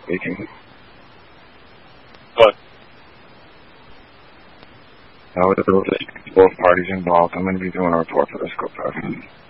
speaking. What? With both parties involved, I'm going to be doing a report for this group.